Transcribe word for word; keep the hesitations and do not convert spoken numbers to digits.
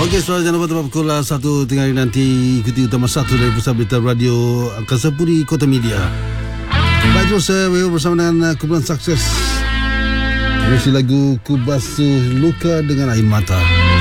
Okey, saudara, jangan lupa tempat pukul satu tengah hari nanti ikuti utama satu dari Pusat Berita Radio Angkasa Puri Kota Media. Baik, terus saya bersama dengan kumpulan sukses mengisi lagu Ku Basuh Luka Dengan Air Mata.